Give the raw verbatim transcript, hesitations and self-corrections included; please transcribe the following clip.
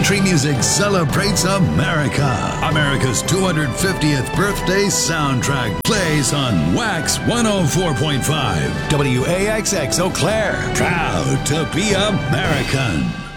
country music celebrates America. America's two hundred fiftieth birthday soundtrack plays on Wax one oh four point five. W A X X Eau Claire. Proud to be American.